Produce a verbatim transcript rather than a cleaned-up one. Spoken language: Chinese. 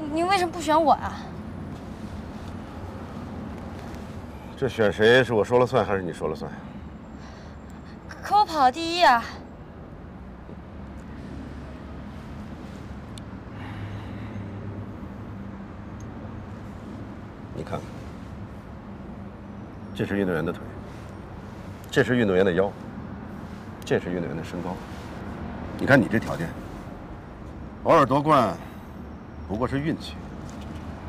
你为什么不选我呀？ 这选谁是我说了算，还是你说了算？ 可我跑第一啊！ 你看看，这是运动员的腿，这是运动员的腰，这是运动员的身高。你看你这条件，偶尔夺冠不过是运气，